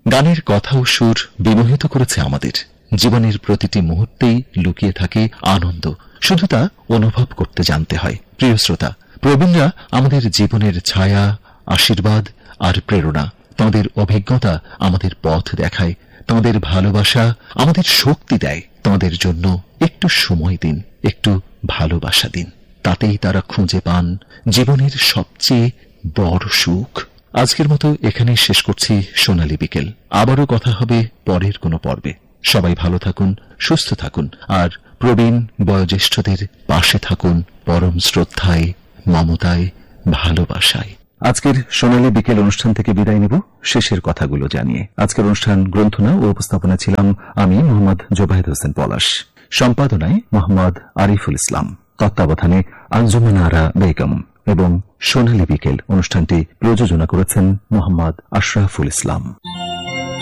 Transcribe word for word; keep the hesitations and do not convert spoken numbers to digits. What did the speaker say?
গানের কথা ও সুর বিমোহিত করেছে আমাদের। জীবনের প্রতিটি মুহূর্তেই লুকিয়ে থাকে আনন্দ, শুধু তা অনুভব করতে জানতে হয়। প্রিয় শ্রোতা, প্রবীণরা আমাদের জীবনের ছায়া, আশীর্বাদ আর প্রেরণা। তাঁদের অভিজ্ঞতা আমাদের পথ দেখায়, তাঁদের ভালোবাসা আমাদের শক্তি দেয়। তাঁদের জন্য একটু সময় দিন, একটু ভালোবাসা দিন, তাতেই তারা খুঁজে পান জীবনের সবচেয়ে বড় সুখ। আজকের মতো এখানেই শেষ করছি সোনালী বিকেল। আবারও কথা হবে পরের কোনো পর্বে। সবাই ভালো থাকুন, সুস্থ থাকুন, আর প্রবীণ বয়োজ্যেষ্ঠদের পাশে থাকুন পরম শ্রদ্ধায়, মমতায়, ভালোবাসায়। আজকের সোনালী বিকেল অনুষ্ঠান থেকে বিদায় নেব শেষের কথাগুলো জানিয়ে। আজকের অনুষ্ঠান গ্রন্থনা ও উপস্থাপনা ছিলাম আমি মোহাম্মদ জোবায়েদ হোসেন পলাশ, সম্পাদনায় মোহাম্মদ আরিফুল ইসলাম, তত্ত্বাবধানে আঞ্জুমান আরা বেগম এবং সোনালী বিকেল অনুষ্ঠানটি প্রযোজনা করেছেন মোহাম্মদ আশরাফুল ইসলাম।